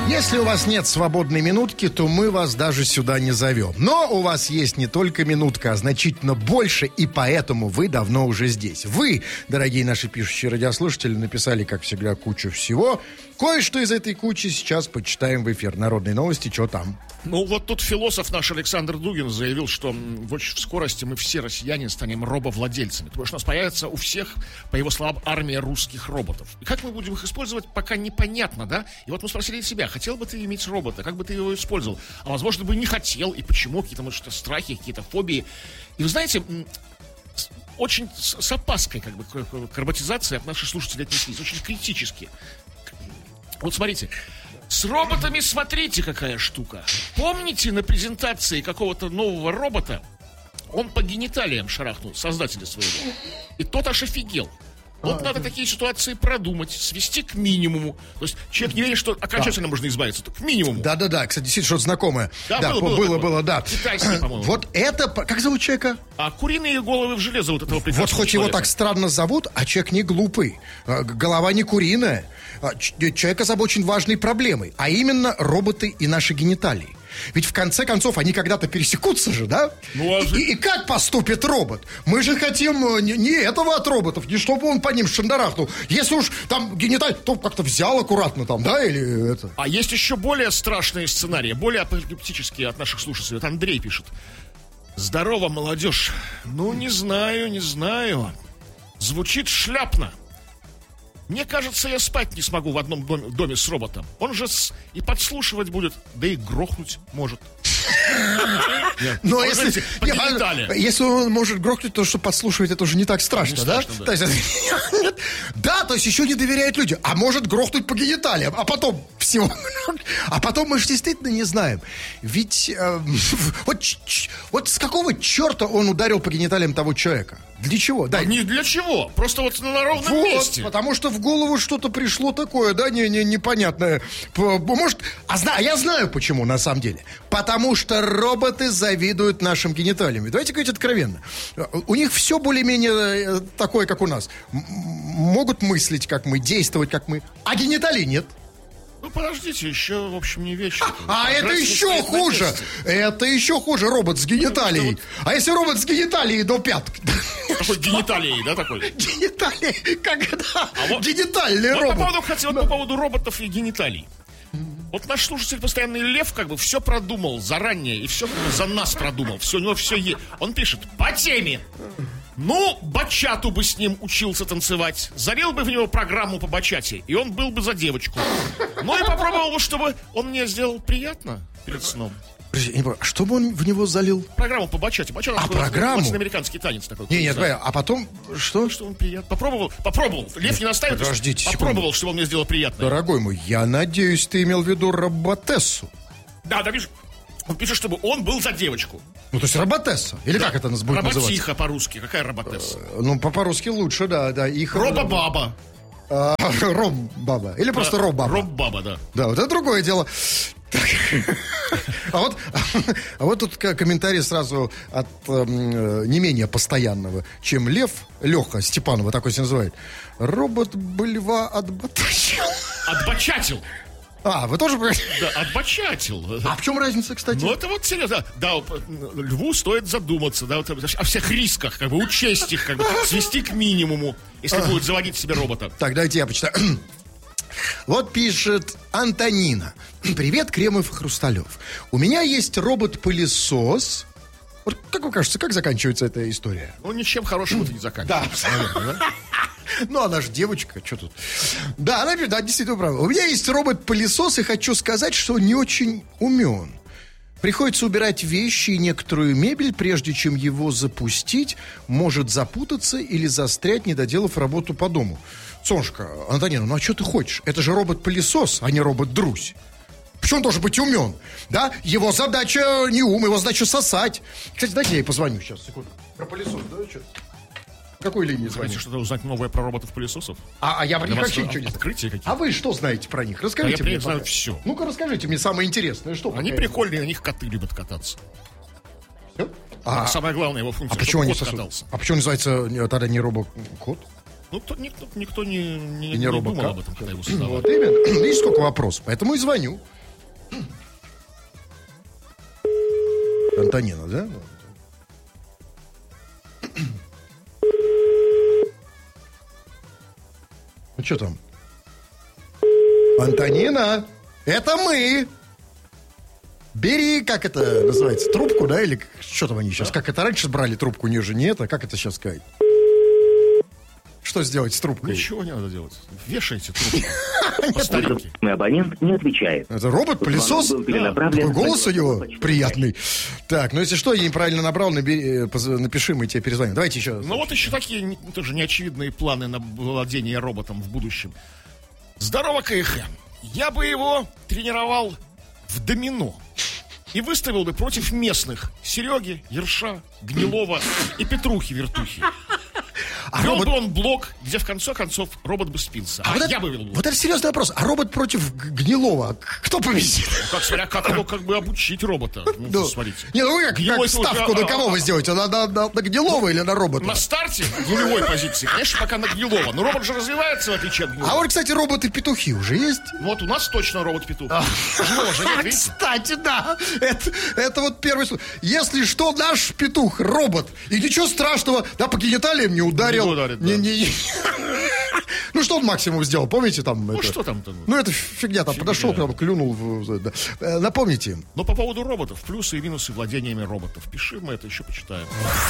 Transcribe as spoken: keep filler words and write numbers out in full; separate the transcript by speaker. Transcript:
Speaker 1: Если у вас нет свободной минутки, то мы вас даже сюда не зовем. Но у вас есть не только минутка, а значительно больше, и поэтому вы давно уже здесь. Вы, дорогие наши пишущие радиослушатели, написали, как всегда, кучу всего. Кое-что из этой кучи сейчас почитаем в эфир. Народные новости, что там?
Speaker 2: Ну, вот тут философ наш Александр Дугин заявил, что в очень в скорости мы все россияне станем робовладельцами. Потому что у нас появится у всех, по его словам, армия русских роботов. И как мы будем их использовать, пока непонятно, да? И вот мы спросили себя, хотел бы ты иметь робота, как бы ты его использовал? А возможно, бы не хотел, и почему? Какие-то, может, страхи, какие-то фобии. И вы знаете, очень с, с опаской, как бы, к роботизации от наших слушателей отнеслись, очень критически. Вот смотрите, с роботами смотрите, какая штука. Помните на презентации какого-то нового робота, он по гениталиям шарахнул, создателя своего, и тот аж офигел. Вот а, надо это... такие ситуации продумать, свести к минимуму. То есть человек не верит, что окончательно да. можно избавиться, то к минимуму.
Speaker 1: Да-да-да, кстати, действительно, что-то знакомое.
Speaker 2: Да,
Speaker 1: да,
Speaker 2: было,
Speaker 1: было,
Speaker 2: было,
Speaker 1: было, было, да.
Speaker 2: Китайский, по-моему.
Speaker 1: Вот это, как зовут человека?
Speaker 2: А куриные головы в железо вот этого прекрасного
Speaker 1: Вот хоть
Speaker 2: человека.
Speaker 1: Его так странно зовут, а человек не глупый. Голова не куриная. Человек озабочен важной проблемой, а именно роботы и наши гениталии. Ведь в конце концов они когда-то пересекутся же, да? Ну, а же... и, и как поступит робот? Мы же хотим не, не этого от роботов, не чтобы он по ним шандарахнул. Если уж там гениталь, то как-то взял аккуратно там, да, или это...
Speaker 2: А есть еще более страшные сценарии, более апокалиптические от наших слушателей. Вот Андрей пишет. Здорово, молодежь. Ну, не знаю, не знаю. Звучит шляпно. Мне кажется, я спать не смогу в одном доме, доме с роботом. Он же с... и подслушивать будет, да и грохнуть может.
Speaker 1: Но если, если он может грохнуть, то что подслушивать, это уже не так страшно, да? Да, то есть еще не доверяют люди. А может грохнуть по гениталиям, а потом всего. А потом мы же действительно не знаем. Ведь вот с какого черта он ударил по гениталиям того человека? Для чего?
Speaker 2: Да, не для чего. Просто вот на ровном вот, месте.
Speaker 1: Потому что в голову что-то пришло такое, да, не, не, непонятное. Может, а, зна, а я знаю почему, на самом деле. Потому что роботы завидуют нашим гениталиям. Давайте говорить откровенно. У них все более-менее такое, как у нас. М- могут мыслить, как мы, действовать, как мы. А гениталий нет.
Speaker 2: Ну, подождите, еще, в общем, не вечно.
Speaker 1: А, а это еще хуже. Это еще хуже, робот с гениталией. А если робот с гениталией до пяток?
Speaker 2: Такой гениталией, да, такой?
Speaker 1: Гениталией, когда?
Speaker 2: А вот,
Speaker 1: генитальный
Speaker 2: вот
Speaker 1: робот.
Speaker 2: По поводу, хотел, вот по поводу роботов и гениталий. Вот наш слушатель, постоянный Лев, как бы все продумал заранее, и все за нас продумал. Все, у него все есть. Он пишет, по теме. Ну, бачату бы с ним учился танцевать. Залил бы в него программу по бачате, и он был бы за девочку. Ну и попробовал бы, чтобы он мне сделал приятно перед сном.
Speaker 1: Что бы он в него залил?
Speaker 2: Программу по бачате. Бачата,
Speaker 1: а, программу?
Speaker 2: Латиноамериканский танец такой.
Speaker 1: Не, нет, а потом что?
Speaker 2: Что он приятно. Попробовал, попробовал. Лев не наставит.
Speaker 1: Подождите,
Speaker 2: попробовал, чтобы он мне сделал приятно.
Speaker 1: Дорогой мой, я надеюсь, ты имел в виду роботессу.
Speaker 2: Да, да, видишь. Он пишет, чтобы он был за девочку.
Speaker 1: Ну, то есть роботесса. Или да. как это нас будет
Speaker 2: Роботиха
Speaker 1: называться?
Speaker 2: Роботиха по-русски. Какая роботесса?
Speaker 1: Э, ну, по-русски лучше, да. да. Их...
Speaker 2: Робобаба.
Speaker 1: А, Роб-баба. Или просто да, Роб-баба.
Speaker 2: Роб-баба, да.
Speaker 1: Да, вот это другое дело. А вот, а вот тут комментарий сразу от э, не менее постоянного, чем Лев, Леха Степанова, такой себя называет. Робот бы льва отбачатил.
Speaker 2: Отбачатил.
Speaker 1: А, вы тоже понимаете?
Speaker 2: Да, отбачатил.
Speaker 1: А в чем разница, кстати?
Speaker 2: Ну, это вот серьезно. Да, льву стоит задуматься, да, вот, о всех рисках, как бы, учесть их, как бы, свести к минимуму, если будет заводить себе робота.
Speaker 1: Так, давайте я почитаю. Вот пишет Антонина. Привет, Кремов и Хрусталев. У меня есть робот-пылесос. Вот как вам кажется, как заканчивается эта история?
Speaker 2: Ну, ничем хорошим это не заканчивается.
Speaker 1: Да. Наверное, да? Ну, она же девочка, что тут? Да, она да, действительно права. У меня есть робот-пылесос, и хочу сказать, что он не очень умен. Приходится убирать вещи и некоторую мебель, прежде чем его запустить, может запутаться или застрять, не доделав работу по дому. Солнышко, Антонина, ну а что ты хочешь? Это же робот-пылесос, а не робот-друзь. Почему он должен быть умен? Да? Его задача не ум, его задача сосать. Кстати, дайте я ей позвоню сейчас, секунду. Про пылесос, да, что? Какой линии звонить?
Speaker 2: Хотите что-то узнать новое про роботов-пылесосов?
Speaker 1: А, а я про них вообще ничего не
Speaker 2: знаю.
Speaker 1: А вы что знаете про них? Расскажите
Speaker 2: а
Speaker 1: мне.
Speaker 2: Я знаю все.
Speaker 1: Ну-ка, расскажите мне самое интересное. Что
Speaker 2: они прикольные, на них коты любят кататься.
Speaker 1: Все?
Speaker 2: А, а самое главное его функция,
Speaker 1: а почему
Speaker 2: чтобы
Speaker 1: кот
Speaker 2: сосу...
Speaker 1: катался. А почему называется тогда не робокот?
Speaker 2: Ну, то, никто, никто не, не,
Speaker 1: не,
Speaker 2: не
Speaker 1: думал
Speaker 2: об этом, когда его создавал.
Speaker 1: Вот именно. Видишь, сколько вопросов. Поэтому и звоню. Антонина, да? Ну, что там? Антонина, это мы. Бери, как это называется, трубку, да? Или что там они сейчас? Как это раньше брали трубку, ниже не это? Как это сейчас сказать? Что сделать с трубкой?
Speaker 2: Ничего не надо делать. Вешайте трубку. По старинке.
Speaker 3: Мой абонент не отвечает.
Speaker 1: Это робот-пылесос? Такой голос у него приятный. Так, ну если что, я неправильно набрал, набери, напиши, мы тебе перезвоним. Давайте еще.
Speaker 2: Ну вот еще такие тоже неочевидные планы на владение роботом в будущем. Здорово, КХМ. Я бы его тренировал в домино и выставил бы против местных Сереги, Ерша, Гнилова и Петрухи-Вертухи. А вел робот... бы он блок, где в конце концов робот бы спился. А, а вот я
Speaker 1: это,
Speaker 2: бы вел блок.
Speaker 1: Вот это серьезный вопрос. А робот против Гнилова, кто победит?
Speaker 2: Ну, как, смотря, как его как бы обучить робота. Ну,
Speaker 1: ну,
Speaker 2: смотрите.
Speaker 1: Не, ну вы как, как ставку уже... на кого вы сделаете? На, на, на, на Гнилова или на робота?
Speaker 2: На старте, в нулевой позиции, конечно, пока на Гнилова. Но робот же развивается, в отличие от Гнилова.
Speaker 1: А вот, кстати, роботы-петухи уже есть?
Speaker 2: Вот у нас точно робот-петух. Гнилова же нет, видите?
Speaker 1: Кстати, да. Это, это вот первый случай. Если что, наш петух, робот. И ничего страшного, да, по гениталиям не ударил.
Speaker 2: Не ударит,
Speaker 1: не,
Speaker 2: да.
Speaker 1: не, не. Ну, что он максимум сделал, помните там?
Speaker 2: Ну,
Speaker 1: это?
Speaker 2: что там-то?
Speaker 1: Ну, это фигня, там фигня. Подошел к нам, клюнул. В... Да. Напомните.
Speaker 2: Но по поводу роботов, плюсы и минусы владениями роботов. Пиши, мы это еще почитаем.